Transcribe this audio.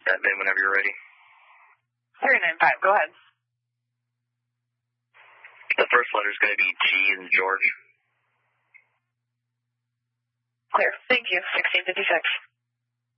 that VIN whenever you're ready. 395, go ahead. The first letter is going to be G in George. Clear. Thank you. 1656.